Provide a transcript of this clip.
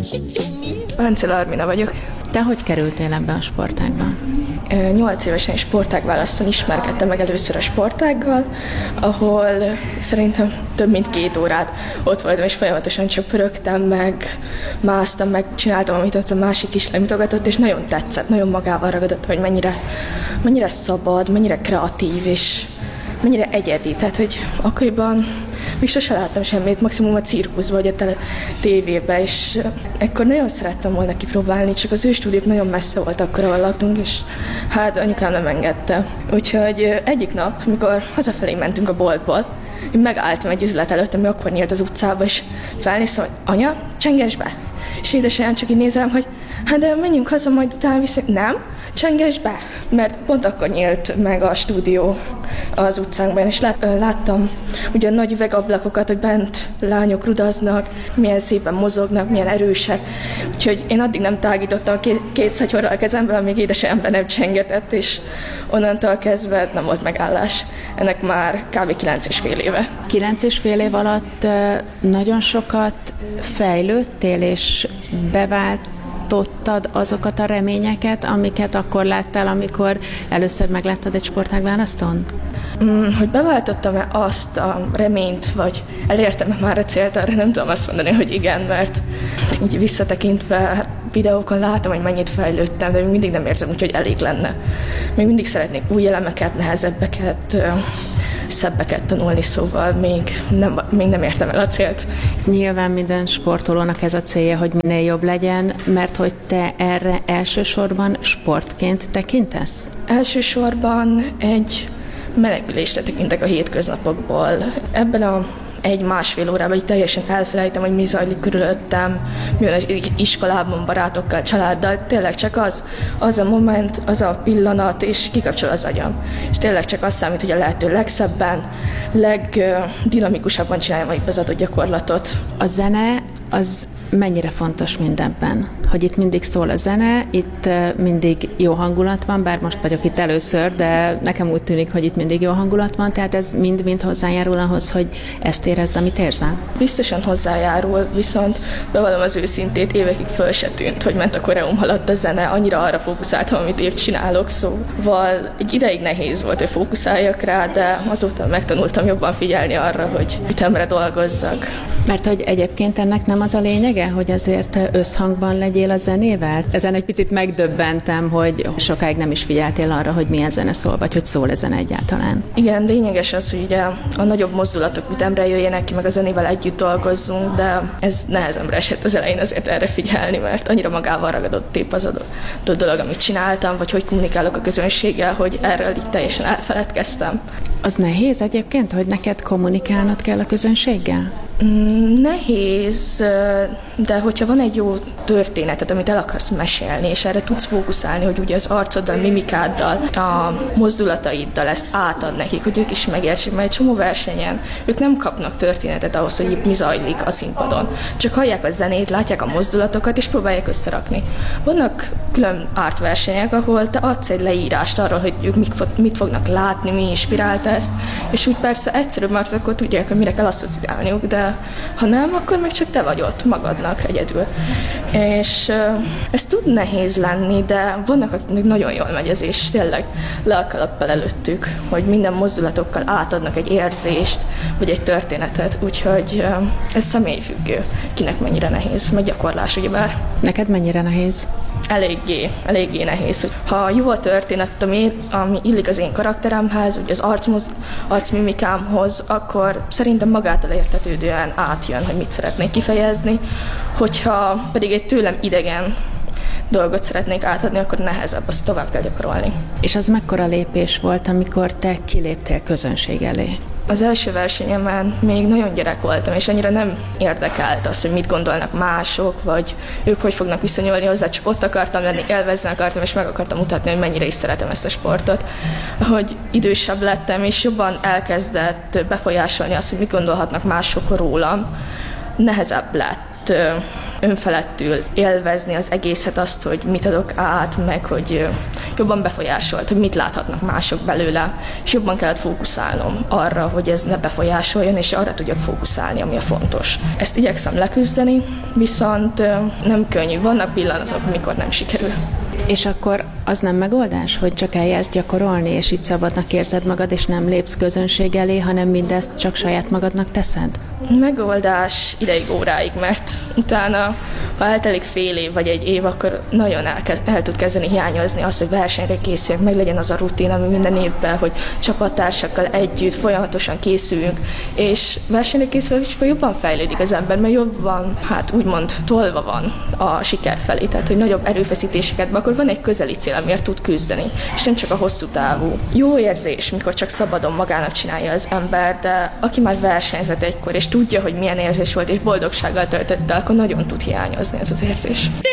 Páncél Armina vagyok. Te hogy kerültél ebbe a sportágba? 8 évesen sportágválasztón ismerkedtem meg először a sportággal, ahol szerintem több mint 2 órát ott voltam, és folyamatosan csak pörögtem, meg másztam, meg csináltam, amit az a másik kislány mutogatott, és nagyon tetszett, nagyon magával ragadott, hogy mennyire szabad, mennyire kreatív, és mennyire egyedi. Tehát, hogy akkoriban még sose láttam semmit, maximum a cirkuszban, vagy a tévében, és ekkor nagyon szerettem volna kipróbálni, csak az ő stúdiók nagyon messze volt akkor, ahol laktunk, és hát anyukám nem engedte. Úgyhogy egyik nap, mikor hazafelé mentünk a boltból, én megálltam egy üzlet előtt, ami akkor nyílt az utcába, és felnéztem, hogy anya, csenges be! És édesanyám csak így nézem, hogy hát de menjünk haza, majd utána viszont nem, csenges be! Mert pont akkor nyílt meg a stúdió az utcánkban, és láttam ugye nagy üvegablakokat, hogy bent lányok rudaznak, milyen szépen mozognak, milyen erősek. Úgyhogy én addig nem tágítottam a két szatyorral a kezemben, amíg édesanyám be nem csengetett, és onnantól kezdve nem volt megállás. Ennek már kb. 9,5 éve. 9,5 év alatt nagyon sokat fejlődtél, és beváltottad azokat a reményeket, amiket akkor láttál, amikor először megláttad egy sportágválasztón? Hogy beváltottam-e azt a reményt, vagy elértem-e már a célt, arra nem tudom azt mondani, hogy igen, mert úgy visszatekintve videókon látom, hogy mennyit fejlődtem, de még mindig nem érzem úgy, hogy elég lenne. Még mindig szeretnék új elemeket, nehezebbeket, szebbeket tanulni, szóval még nem értem el a célt. Nyilván minden sportolónak ez a célja, hogy minél jobb legyen, mert hogy te erre elsősorban sportként tekintesz? Elsősorban egy menekülésre tekintek a hétköznapokból. Ebben a 1-1,5 órában így teljesen elfelejtem, hogy mi zajlik körülöttem, mi van az iskolában, barátokkal, családdal. Tényleg csak az a moment, az a pillanat, és kikapcsol az agyam. És tényleg csak az számít, hogy a lehető legszebben, legdinamikusabban csináljam itt az adott gyakorlatot. A zene az mennyire fontos mindenben? Hogy itt mindig szól a zene, itt mindig jó hangulat van, bár most vagyok itt először, de nekem úgy tűnik, hogy itt mindig jó hangulat van, tehát ez mind-mind hozzájárul ahhoz, hogy ezt érezd, amit érzel? Biztosan hozzájárul, viszont bevallom az őszintét, évekig föl se tűnt, hogy ment a koreum alatt a zene, annyira arra fókuszáltam, amit épp csinálok, szóval egy ideig nehéz volt, hogy fókuszáljak rá, de azóta megtanultam jobban figyelni arra, hogy ütemre dolgozzak. Mert hogy egyébként ennek nem az a lényege, hogy azért összhangban legyél a zenével? Ezen egy picit megdöbbentem, hogy sokáig nem is figyeltél arra, hogy milyen zene szól, vagy hogy szól a zene egyáltalán. Igen, lényeges az, hogy ugye a nagyobb mozdulatok ütemre jöjjenek ki, meg a zenével együtt dolgozzunk, de ez nehezemre esett az elején azért erre figyelni, mert annyira magával ragadott épp az a dolog, amit csináltam, vagy hogy kommunikálok a közönséggel, hogy erről így teljesen elfeledkeztem. Az nehéz egyébként, hogy neked kommunikálnod kell a közönséggel? Nehéz, de hogyha van egy jó történetet, amit el akarsz mesélni, és erre tudsz fókuszálni, hogy ugye az arcoddal, mimikáddal, a mozdulataiddal ezt átad nekik, hogy ők is megértsék, mert egy csomó versenyen ők nem kapnak történetet ahhoz, hogy itt mi zajlik a színpadon. Csak hallják a zenét, látják a mozdulatokat, és próbálják összerakni. Vannak külön artversenyek, ahol te adsz egy leírást arról, hogy ők mit fognak látni, mi inspirálta ezt, és úgy persze egyszerűbb, mert akkor tudják, hogy mire kell asszociálniuk, de ha nem, akkor meg csak te vagy ott magadnak egyedül. És ez tud nehéz lenni, de vannak, akiknek nagyon jól megy ez, és tényleg le a kalappal előttük, hogy minden mozdulatokkal átadnak egy érzést, vagy egy történetet, úgyhogy ez személyfüggő, kinek mennyire nehéz, meg gyakorlás, ugyebár. Neked mennyire nehéz? Eléggé nehéz, hogy ha jó a történet, ami illik az én karakteremhez, ugye az arcmimikámhoz, akkor szerintem magától értetődően átjön, hogy mit szeretnék kifejezni, hogyha pedig egy tőlem idegen dolgot szeretnék átadni, akkor nehezebb, azt tovább kell gyakorolni. És az mekkora lépés volt, amikor te kiléptél közönség elé? Az első versenyemen még nagyon gyerek voltam, és annyira nem érdekelt az, hogy mit gondolnak mások, vagy ők hogy fognak viszonyulni hozzá, csak ott akartam lenni, élvezni akartam, és meg akartam mutatni, hogy mennyire is szeretem ezt a sportot. Ahogy idősebb lettem, és jobban elkezdett befolyásolni azt, hogy mit gondolhatnak mások rólam, nehezebb lett önfeledtül élvezni az egészet, azt, hogy mit adok át, meg hogy jobban befolyásolt, hogy mit láthatnak mások belőle, és jobban kellett fókuszálnom arra, hogy ez ne befolyásoljon, és arra tudjak fókuszálni, ami a fontos. Ezt igyekszem leküzdeni, viszont nem könnyű. Vannak pillanatok, amikor nem sikerül. És akkor az nem megoldás, hogy csak eljársz gyakorolni, és így szabadnak érzed magad, és nem lépsz közönség elé, hanem mindezt csak saját magadnak teszed? Megoldás ideig, óráig, mert utána, ha eltelik fél év vagy egy év, akkor nagyon el tud kezdeni hiányozni az, hogy versenyre készüljünk, meg legyen az a rutin, ami minden évben, hogy csapattársakkal együtt folyamatosan készüljünk, és versenyre készülve jobban fejlődik az ember, mert jobban, úgymond tolva van a siker felé, tehát hogy nagyobb erőfeszítéseket, akkor van egy közeli cél, amiért tud küzdeni, és nem csak a hosszú távú. Jó érzés, mikor csak szabadon magának csinálja az ember, de aki már versenyzett egykor, és tudja, hogy milyen érzés volt, és boldogsággal töltött el, akkor nagyon tud hiányozni ez az érzés.